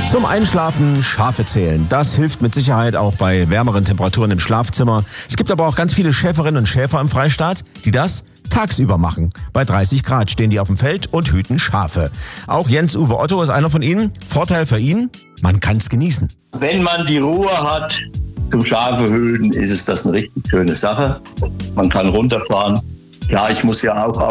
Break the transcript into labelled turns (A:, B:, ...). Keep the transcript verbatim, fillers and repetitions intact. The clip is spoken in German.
A: Zum Einschlafen Schafe zählen. Das hilft mit Sicherheit auch bei wärmeren Temperaturen im Schlafzimmer. Es gibt aber auch ganz viele Schäferinnen und Schäfer im Freistaat, die das tagsüber machen. Bei dreißig Grad stehen die auf dem Feld und hüten Schafe. Auch Jens-Uwe Otto ist einer von ihnen. Vorteil für ihn, man kann's genießen.
B: Wenn man die Ruhe hat zum Schafe hüten, ist es das eine richtig schöne Sache. Man kann runterfahren. Ja, ich muss ja auch